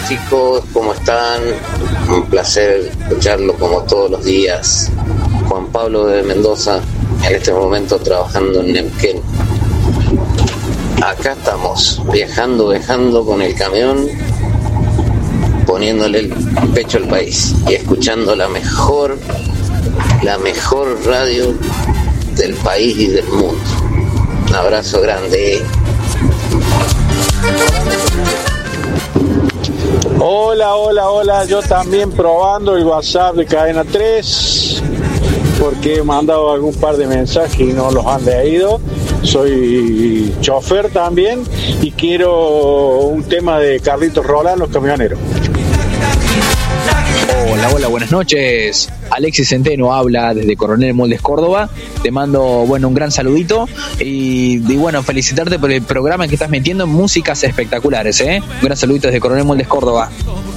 chicos, ¿cómo están? Un placer escucharlo como todos los días. Juan Pablo de Mendoza, en este momento trabajando en Neuquén. Acá estamos, viajando con el camión, poniéndole el pecho al país y escuchando la mejor radio del país y del mundo. Un abrazo grande. Hola, yo también probando el WhatsApp de Cadena 3, porque he mandado algún par de mensajes y no los han leído. Soy chofer también y quiero un tema de Carlitos Roland, Los Camioneros. Hola, buenas noches. Alexis Centeno habla desde Coronel Moldes, Córdoba. Te mando, un gran saludito y felicitarte por el programa que estás metiendo en músicas espectaculares, Un gran saludito desde Coronel Moldes, Córdoba.